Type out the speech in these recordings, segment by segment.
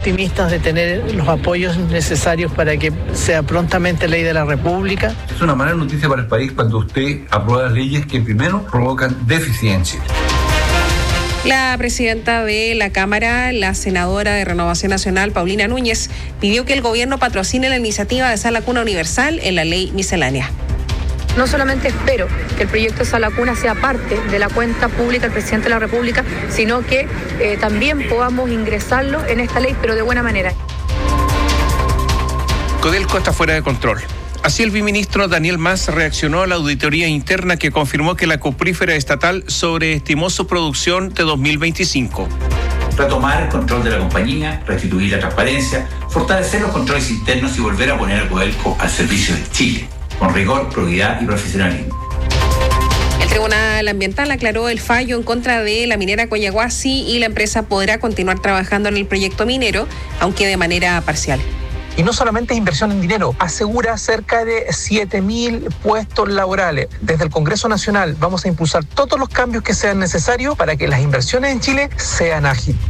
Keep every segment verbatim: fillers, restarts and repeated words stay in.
optimistas de tener los apoyos necesarios para que sea prontamente ley de la República. Es una mala noticia para el país cuando usted aprueba leyes que primero provocan déficit en Chile. La presidenta de la Cámara, la senadora de Renovación Nacional, Paulina Núñez, pidió que el gobierno patrocine la iniciativa de Sala Cuna Universal en la ley miscelánea. No solamente espero que el proyecto Sala Cuna sea parte de la cuenta pública del presidente de la República, sino que eh, también podamos ingresarlo en esta ley, pero de buena manera. Codelco está fuera de control. Así el viceministro Daniel Mas reaccionó a la auditoría interna que confirmó que la cuprífera estatal sobreestimó su producción de dos mil veinticinco. Retomar el control de la compañía, restituir la transparencia, fortalecer los controles internos y volver a poner a Codelco al servicio de Chile, con rigor, probidad y profesionalismo. El Tribunal Ambiental aclaró el fallo en contra de la minera Collahuasi y la empresa podrá continuar trabajando en el proyecto minero, aunque de manera parcial. Y no solamente es inversión en dinero, asegura cerca de siete mil puestos laborales. Desde el Congreso Nacional vamos a impulsar todos los cambios que sean necesarios para que las inversiones en Chile sean ágiles.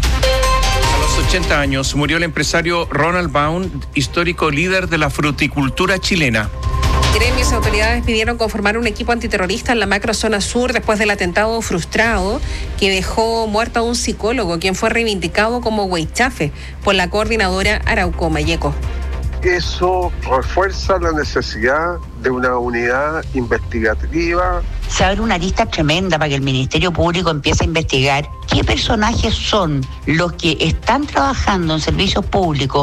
A los ochenta años murió el empresario Ronald Baum, histórico líder de la fruticultura chilena. Gremios y autoridades pidieron conformar un equipo antiterrorista en la macrozona sur después del atentado frustrado que dejó muerto a un psicólogo, quien fue reivindicado como huichafe por la coordinadora Arauco Mayeco. Eso refuerza la necesidad de una unidad investigativa. Se abre una lista tremenda para que el Ministerio Público empiece a investigar qué personajes son los que están trabajando en servicios públicos.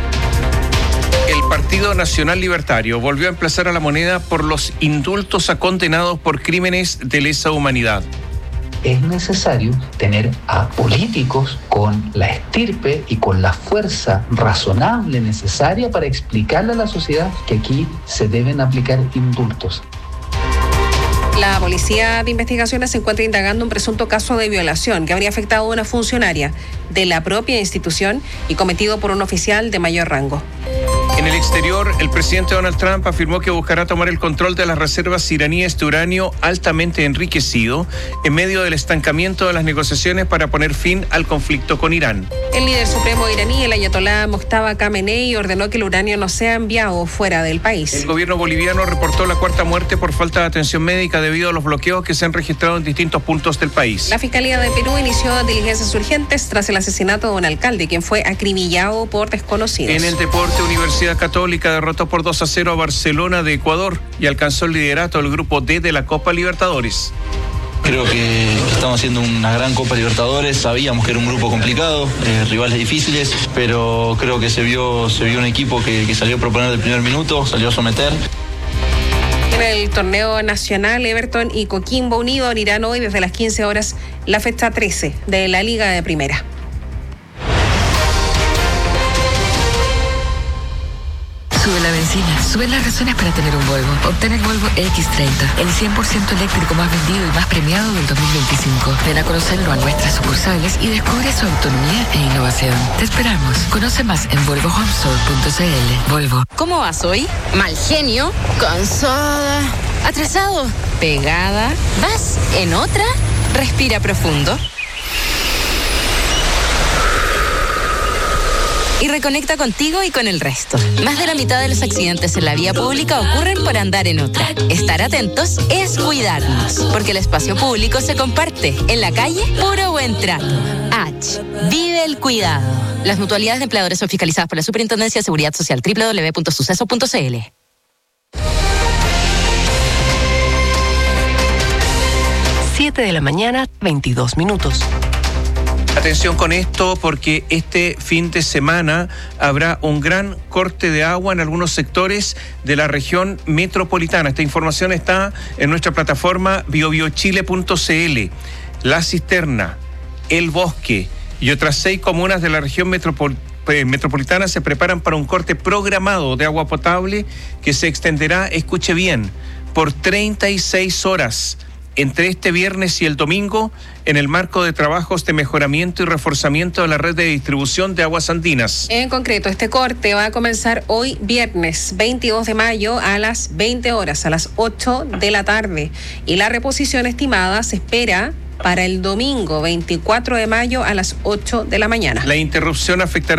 El Partido Nacional Libertario volvió a emplazar a la moneda por los indultos a condenados por crímenes de lesa humanidad. Es necesario tener a políticos con la estirpe y con la fuerza razonable necesaria para explicarle a la sociedad que aquí se deben aplicar indultos. La Policía de Investigaciones se encuentra indagando un presunto caso de violación que habría afectado a una funcionaria de la propia institución y cometido por un oficial de mayor rango. En el exterior, el presidente Donald Trump afirmó que buscará tomar el control de las reservas iraníes de uranio altamente enriquecido en medio del estancamiento de las negociaciones para poner fin al conflicto con Irán. El líder supremo iraní, el ayatolá Mojtaba Khamenei, ordenó que el uranio no sea enviado fuera del país. El gobierno boliviano reportó la cuarta muerte por falta de atención médica debido a los bloqueos que se han registrado en distintos puntos del país. La Fiscalía de Perú inició diligencias urgentes tras el asesinato de un alcalde, quien fue acribillado por desconocidos. En el deporte, Universidad Católica derrotó por dos a cero a Barcelona de Ecuador y alcanzó el liderato del grupo D de la Copa Libertadores. Creo que estamos haciendo una gran Copa Libertadores, sabíamos que era un grupo complicado, eh, rivales difíciles, pero creo que se vio, se vio un equipo que, que salió a proponer del primer minuto, salió a someter. En el torneo nacional, Everton y Coquimbo Unido abrirán hoy desde las quince horas la fecha trece de la Liga de Primera. Sube la benzina, suben las razones para tener un Volvo. Obtén el Volvo equis treinta, el cien por ciento eléctrico más vendido y más premiado del dos mil veinticinco. Ven a conocerlo a nuestras sucursales y descubre su autonomía e innovación. Te esperamos. Conoce más en volvo home store punto c l. Volvo. ¿Cómo vas hoy? Mal genio, cansada, atrasado, pegada. ¿Vas en otra? Respira profundo. Y reconecta contigo y con el resto. Más de la mitad de los accidentes en la vía pública ocurren por andar en otra. Estar atentos es cuidarnos, porque el espacio público se comparte. En la calle, puro buen trato. H. Vive el cuidado. Las mutualidades de empleadores son fiscalizadas por la Superintendencia de Seguridad Social. doble u doble u doble u punto suceso punto c l. siete de la mañana, veintidós minutos. Atención con esto porque este fin de semana habrá un gran corte de agua en algunos sectores de la región metropolitana. Esta información está en nuestra plataforma bio bio chile punto c l. La Cisterna, El Bosque y otras seis comunas de la región metropol- metropolitana se preparan para un corte programado de agua potable que se extenderá, escuche bien, por treinta y seis horas. Entre este viernes y el domingo, en el marco de trabajos de mejoramiento y reforzamiento de la red de distribución de aguas andinas. En concreto, este corte va a comenzar hoy viernes veintidós de mayo a las veinte horas, a las ocho de la tarde. Y la reposición estimada se espera para el domingo veinticuatro de mayo a las ocho de la mañana. La interrupción afectará